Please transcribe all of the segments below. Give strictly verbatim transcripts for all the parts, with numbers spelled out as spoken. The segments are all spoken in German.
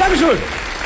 Dankeschön.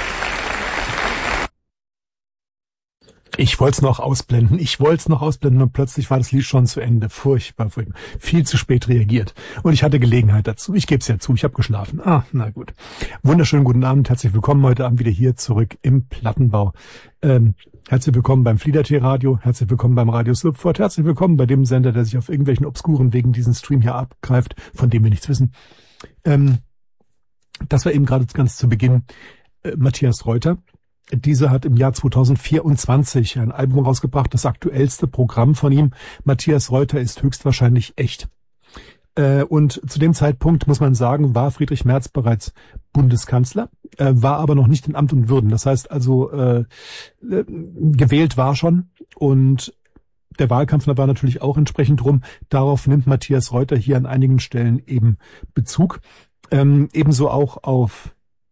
Ich wollte es noch ausblenden, ich wollte es noch ausblenden und plötzlich war das Lied schon zu Ende. Furchtbar, furchtbar. Viel zu spät reagiert. Und ich hatte Gelegenheit dazu. Ich gebe es ja zu, ich habe geschlafen. Ah, na gut. Wunderschönen guten Abend, herzlich willkommen heute Abend wieder hier zurück im Plattenbau. Ähm, herzlich willkommen beim Fliedertee-Radio, herzlich willkommen beim Radio Slipford, herzlich willkommen bei dem Sender, der sich auf irgendwelchen obskuren Wegen diesen Stream hier abgreift, von dem wir nichts wissen. Ähm, das war eben gerade ganz zu Beginn äh, Matthias Reuter. Dieser hat im Jahr zweitausendvierundzwanzig ein Album rausgebracht, das aktuellste Programm von ihm. Matthias Reuter ist höchstwahrscheinlich echt. Äh, und zu dem Zeitpunkt, muss man sagen, war Friedrich Merz bereits Bundeskanzler, äh, war aber noch nicht in Amt und Würden. Das heißt also, äh, äh, gewählt war schon und der Wahlkampf war natürlich auch entsprechend rum. Darauf nimmt Matthias Reuter hier an einigen Stellen eben Bezug. Ähm, ebenso auch auf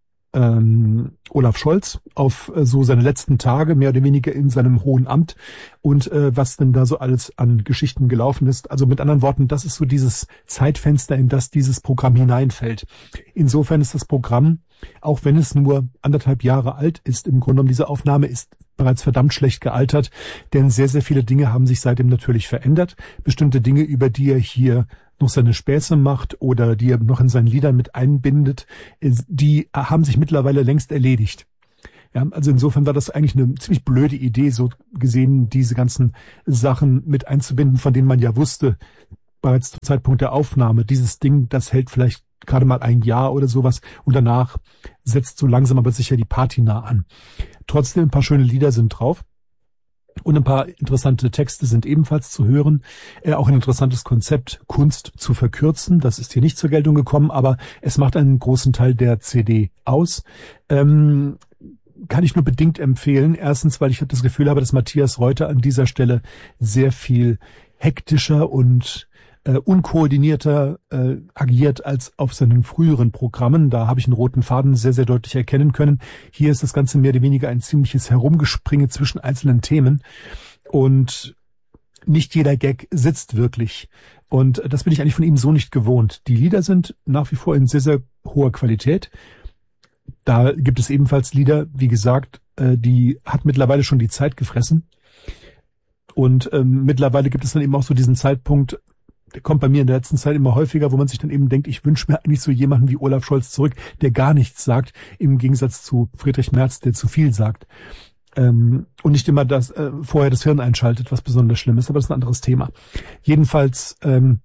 Ähm, Olaf Scholz, auf äh, so seine letzten Tage, mehr oder weniger in seinem hohen Amt und äh, was denn da so alles an Geschichten gelaufen ist. Also mit anderen Worten, das ist so dieses Zeitfenster, in das dieses Programm hineinfällt. Insofern ist das Programm, auch wenn es nur anderthalb Jahre alt ist, im Grunde genommen diese Aufnahme ist bereits verdammt schlecht gealtert, denn sehr, sehr viele Dinge haben sich seitdem natürlich verändert. Bestimmte Dinge, über die er hier noch seine Späße macht oder die er noch in seinen Liedern mit einbindet, die haben sich mittlerweile längst erledigt. Ja, also insofern war das eigentlich eine ziemlich blöde Idee, so gesehen, diese ganzen Sachen mit einzubinden, von denen man ja wusste, bereits zum Zeitpunkt der Aufnahme, dieses Ding, das hält vielleicht gerade mal ein Jahr oder sowas und danach setzt so langsam aber sicher die Patina an. Trotzdem, ein paar schöne Lieder sind drauf. Und ein paar interessante Texte sind ebenfalls zu hören. Äh, auch ein interessantes Konzept, Kunst zu verkürzen. Das ist hier nicht zur Geltung gekommen, aber es macht einen großen Teil der C D aus. Ähm, kann ich nur bedingt empfehlen. Erstens, weil ich das Gefühl habe, dass Matthias Reuter an dieser Stelle sehr viel hektischer und äh, unkoordinierter äh, agiert als auf seinen früheren Programmen. Da habe ich einen roten Faden sehr, sehr deutlich erkennen können. Hier ist das Ganze mehr oder weniger ein ziemliches Herumgespringe zwischen einzelnen Themen und nicht jeder Gag sitzt wirklich. Und das bin ich eigentlich von ihm so nicht gewohnt. Die Lieder sind nach wie vor in sehr, sehr hoher Qualität. Da gibt es ebenfalls Lieder, wie gesagt, äh, die hat mittlerweile schon die Zeit gefressen. Und ähm, mittlerweile gibt es dann eben auch so diesen Zeitpunkt, der kommt bei mir in der letzten Zeit immer häufiger, wo man sich dann eben denkt, ich wünsche mir eigentlich so jemanden wie Olaf Scholz zurück, der gar nichts sagt, im Gegensatz zu Friedrich Merz, der zu viel sagt. Ähm, und nicht immer das äh, vorher das Hirn einschaltet, was besonders schlimm ist, aber das ist ein anderes Thema. Jedenfalls ähm,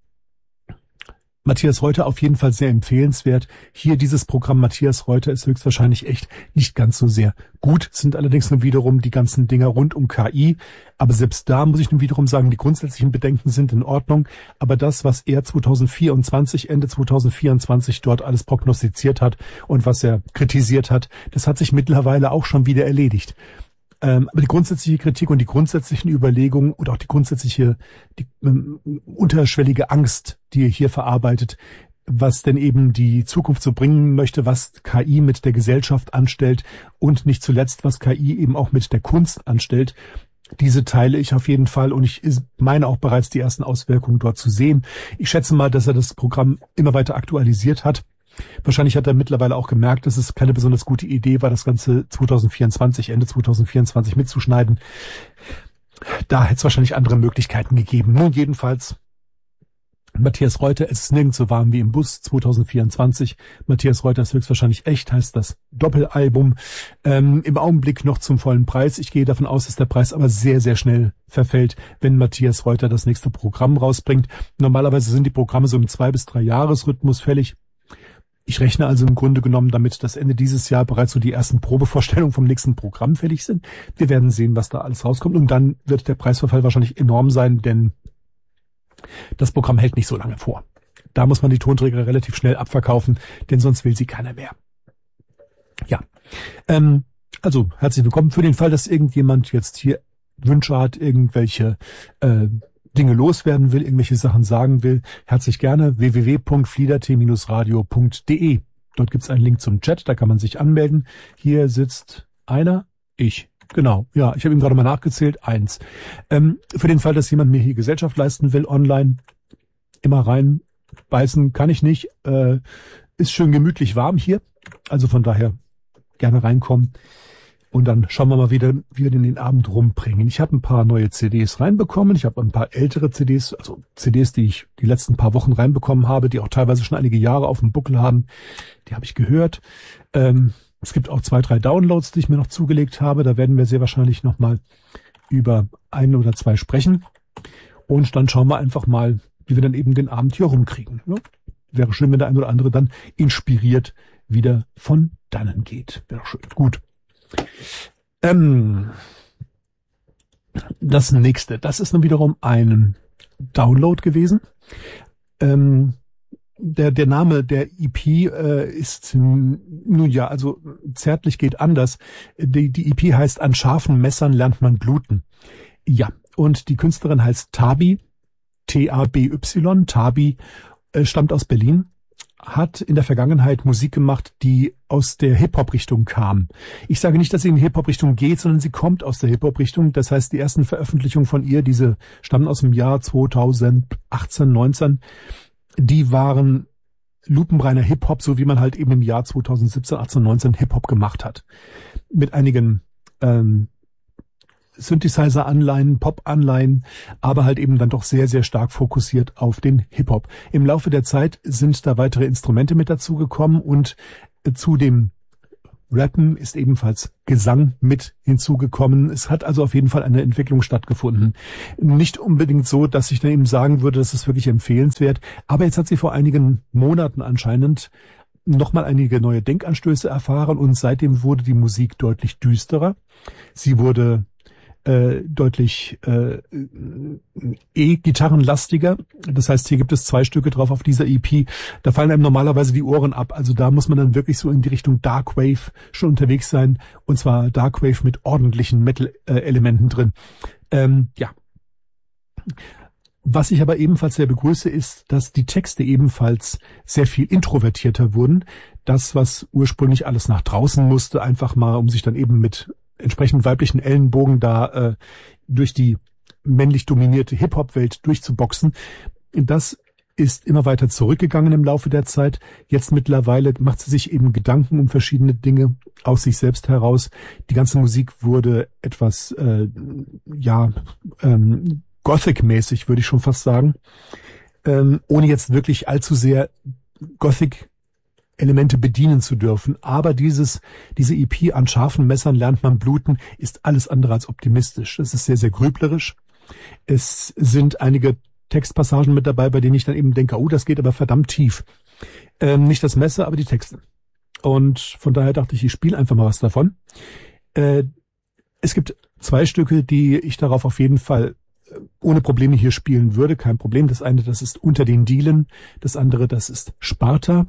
Matthias Reuter auf jeden Fall sehr empfehlenswert. Hier dieses Programm Matthias Reuter ist höchstwahrscheinlich echt nicht ganz so sehr gut, sind allerdings nun wiederum die ganzen Dinger rund um K I. Aber selbst da muss ich nun wiederum sagen, die grundsätzlichen Bedenken sind in Ordnung. Aber das, was er zweitausendvierundzwanzig, Ende zweitausendvierundzwanzig dort alles prognostiziert hat und was er kritisiert hat, das hat sich mittlerweile auch schon wieder erledigt. Ähm, aber die grundsätzliche Kritik und die grundsätzlichen Überlegungen und auch die grundsätzliche, die ähm, unterschwellige Angst, die er hier verarbeitet, was denn eben die Zukunft so bringen möchte, was K I mit der Gesellschaft anstellt und nicht zuletzt, was K I eben auch mit der Kunst anstellt, diese teile ich auf jeden Fall und ich meine auch bereits die ersten Auswirkungen dort zu sehen. Ich schätze mal, dass er das Programm immer weiter aktualisiert hat. Wahrscheinlich hat er mittlerweile auch gemerkt, dass es keine besonders gute Idee war, das Ganze zweitausendvierundzwanzig, Ende zweitausendvierundzwanzig mitzuschneiden. Da hätte es wahrscheinlich andere Möglichkeiten gegeben. Nun jedenfalls, Matthias Reuter, es ist nirgends so warm wie im Bus zweitausendvierundzwanzig. Matthias Reuter ist höchstwahrscheinlich echt, heißt das Doppelalbum. Ähm, im Augenblick noch zum vollen Preis. Ich gehe davon aus, dass der Preis aber sehr, sehr schnell verfällt, wenn Matthias Reuter das nächste Programm rausbringt. Normalerweise sind die Programme so im zwei- bis drei Jahresrhythmus fällig. Ich rechne also im Grunde genommen damit, dass Ende dieses Jahr bereits so die ersten Probevorstellungen vom nächsten Programm fällig sind. Wir werden sehen, was da alles rauskommt. Und dann wird der Preisverfall wahrscheinlich enorm sein, denn das Programm hält nicht so lange vor. Da muss man die Tonträger relativ schnell abverkaufen, denn sonst will sie keiner mehr. Ja, ähm, also herzlich willkommen. Für den Fall, dass irgendjemand jetzt hier Wünsche hat, irgendwelche äh, Dinge loswerden will, irgendwelche Sachen sagen will, herzlich gerne w w w punkt fliedertee radio punkt d e. Dort gibt's einen Link zum Chat, da kann man sich anmelden. Hier sitzt einer, ich. Genau, ja, ich habe ihm gerade mal nachgezählt, eins. Ähm, für den Fall, dass jemand mir hier Gesellschaft leisten will, online, immer rein, beißen kann ich nicht, äh, ist schön gemütlich warm hier, also von daher gerne reinkommen. Und dann schauen wir mal wieder, wie wir den Abend rumbringen. Ich habe ein paar neue C Ds reinbekommen. Ich habe ein paar ältere C Ds, also C Ds, die ich die letzten paar Wochen reinbekommen habe, die auch teilweise schon einige Jahre auf dem Buckel haben. Die habe ich gehört. Ähm, es gibt auch zwei, drei Downloads, die ich mir noch zugelegt habe. Da werden wir sehr wahrscheinlich nochmal über ein oder zwei sprechen. Und dann schauen wir einfach mal, wie wir dann eben den Abend hier rumkriegen. Ja? Wäre schön, wenn der ein oder andere dann inspiriert wieder von dannen geht. Wäre schön. Gut. Ähm, das nächste, das ist nun wiederum ein Download gewesen. Ähm, der, der Name der E P äh, ist, nun ja, also zärtlich geht anders. Die, die E P heißt An scharfen Messern lernt man bluten. Ja, und die Künstlerin heißt Tabi, T A B Y, Tabi, äh, stammt aus Berlin. Hat in der Vergangenheit Musik gemacht, die aus der Hip-Hop-Richtung kam. Ich sage nicht, dass sie in die Hip-Hop-Richtung geht, sondern sie kommt aus der Hip-Hop-Richtung. Das heißt, die ersten Veröffentlichungen von ihr, diese stammen aus dem Jahr zweitausendachtzehn, neunzehn, die waren lupenreiner Hip-Hop, so wie man halt eben im Jahr zweitausendsiebzehn, achtzehn, neunzehn Hip-Hop gemacht hat. Mit einigen ähm, Synthesizer-Anleihen, Pop-Anleihen, aber halt eben dann doch sehr, sehr stark fokussiert auf den Hip-Hop. Im Laufe der Zeit sind da weitere Instrumente mit dazugekommen und zu dem Rappen ist ebenfalls Gesang mit hinzugekommen. Es hat also auf jeden Fall eine Entwicklung stattgefunden. Nicht unbedingt so, dass ich dann eben sagen würde, das ist wirklich empfehlenswert, aber jetzt hat sie vor einigen Monaten anscheinend nochmal einige neue Denkanstöße erfahren und seitdem wurde die Musik deutlich düsterer. Sie wurde Äh, deutlich äh, E-Gitarrenlastiger. Das heißt, hier gibt es zwei Stücke drauf auf dieser E P. Da fallen einem normalerweise die Ohren ab. Also da muss man dann wirklich so in die Richtung Darkwave schon unterwegs sein. Und zwar Darkwave mit ordentlichen Metal-Elementen drin. Ähm, ja. Was ich aber ebenfalls sehr begrüße, ist, dass die Texte ebenfalls sehr viel introvertierter wurden. Das, was ursprünglich alles nach draußen musste, einfach mal, um sich dann eben mit entsprechend weiblichen Ellenbogen da äh, durch die männlich dominierte Hip-Hop-Welt durchzuboxen. Das ist immer weiter zurückgegangen im Laufe der Zeit. Jetzt mittlerweile macht sie sich eben Gedanken um verschiedene Dinge aus sich selbst heraus. Die ganze Musik wurde etwas, äh, ja, ähm, Gothic-mäßig, würde ich schon fast sagen. Ähm, ohne jetzt wirklich allzu sehr Gothic Elemente bedienen zu dürfen. Aber dieses, diese E P An scharfen Messern lernt man bluten, ist alles andere als optimistisch. Es ist sehr, sehr grüblerisch. Es sind einige Textpassagen mit dabei, bei denen ich dann eben denke, oh, das geht aber verdammt tief. Ähm, nicht das Messer, aber die Texte. Und von daher dachte ich, ich spiele einfach mal was davon. Äh, es gibt zwei Stücke, die ich darauf auf jeden Fall ohne Probleme hier spielen würde. Kein Problem. Das eine, das ist Unter den Dielen. Das andere, das ist Sparta.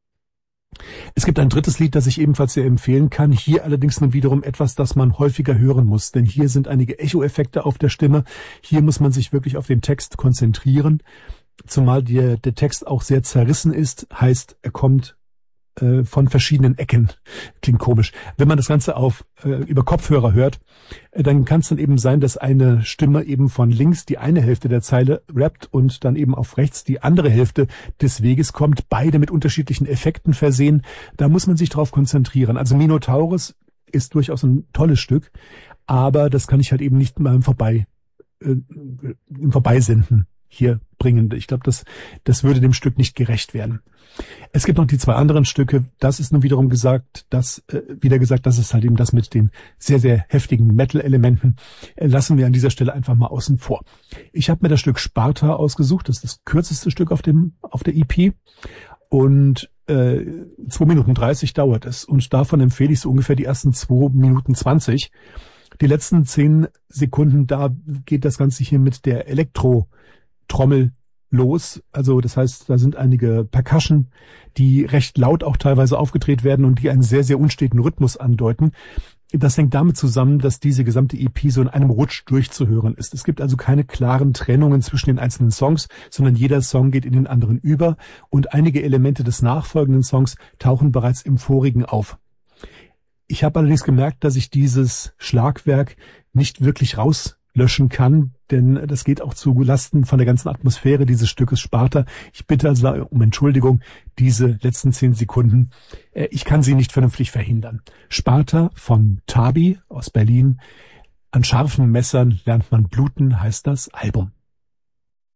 Es gibt ein drittes Lied, das ich ebenfalls sehr empfehlen kann. Hier allerdings nun wiederum etwas, das man häufiger hören muss, denn hier sind einige Echo-Effekte auf der Stimme. Hier muss man sich wirklich auf den Text konzentrieren, zumal der, der Text auch sehr zerrissen ist, heißt, er kommt äh, von verschiedenen Ecken. Klingt komisch. Wenn man das Ganze auf äh, über Kopfhörer hört, äh, dann kann es dann eben sein, dass eine Stimme eben von links die eine Hälfte der Zeile rappt und dann eben auf rechts die andere Hälfte des Weges kommt, beide mit unterschiedlichen Effekten versehen. Da muss man sich drauf konzentrieren. Also Minotaurus ist durchaus ein tolles Stück, aber das kann ich halt eben nicht mal im Vorbei, äh, im Vorbeisenden hier bringen. Ich glaube, das, das würde dem Stück nicht gerecht werden. Es gibt noch die zwei anderen Stücke. Das ist nun wiederum gesagt, das äh, wieder gesagt, das ist halt eben das mit den sehr, sehr heftigen Metal-Elementen. Äh, lassen wir an dieser Stelle einfach mal außen vor. Ich habe mir das Stück Sparta ausgesucht. Das ist das kürzeste Stück auf dem auf der E P. Und äh, zwei Minuten dreißig dauert es. Und davon empfehle ich so ungefähr die ersten zwei Minuten zwanzig. Die letzten zehn Sekunden, da geht das Ganze hier mit der Elektro-Trommel los. Also das heißt, da sind einige Percussion, die recht laut auch teilweise aufgedreht werden und die einen sehr, sehr unsteten Rhythmus andeuten. Das hängt damit zusammen, dass diese gesamte E P so in einem Rutsch durchzuhören ist. Es gibt also keine klaren Trennungen zwischen den einzelnen Songs, sondern jeder Song geht in den anderen über und einige Elemente des nachfolgenden Songs tauchen bereits im vorigen auf. Ich habe allerdings gemerkt, dass ich dieses Schlagwerk nicht wirklich rauslöschen kann. denn das geht auch zu Lasten von der ganzen Atmosphäre dieses Stückes Sparta. Ich bitte also um Entschuldigung, diese letzten zehn Sekunden. Ich kann sie nicht vernünftig verhindern. Sparta von Tabi aus Berlin. An scharfen Messern lernt man bluten, heißt das Album.